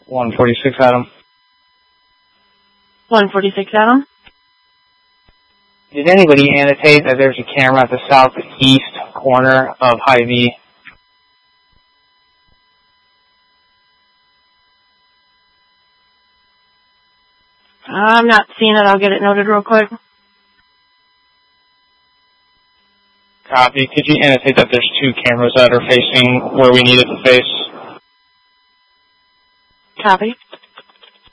146 Adam. 146 Adam. Did anybody annotate that there's a camera at the southeast corner of Hy-Vee? I'm not seeing it. I'll get it noted real quick. Copy. Could you annotate that there's 2 cameras that are facing where we need it to face? Copy.